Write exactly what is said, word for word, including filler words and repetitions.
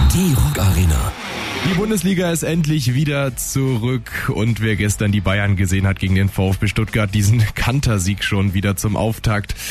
Die Rock Arena. Die Bundesliga ist endlich wieder zurück und wer gestern die Bayern gesehen hat gegen den VfB Stuttgart, diesen Kantersieg schon wieder zum Auftakt.